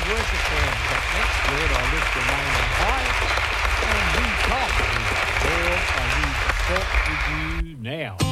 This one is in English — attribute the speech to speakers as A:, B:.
A: worship bands up next. Lord, I lift your name on high. And we come with Lord, I need to talk with you now.